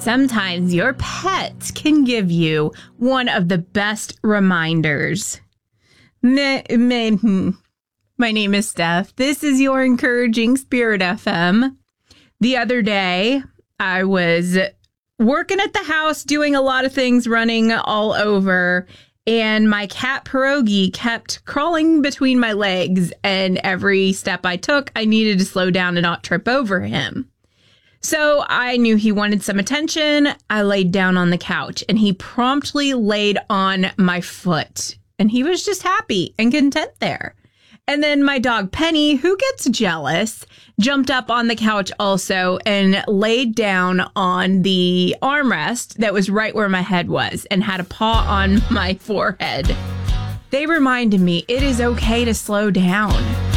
sometimes your pet can give you one of the best reminders. My name is Steph. This is your Encouraging Spirit FM. The other day, I was working at the house, doing a lot of things, running all over, and my cat Pierogi kept crawling between my legs, and every step I took, I needed to slow down and not trip over him. So I knew he wanted some attention. I laid down on the couch, and he promptly laid on my foot, and he was just happy and content there. And then my dog Penny, who gets jealous, jumped up on the couch also and laid down on the armrest that was right where my head was and had a paw on my forehead. They reminded me it is okay to slow down.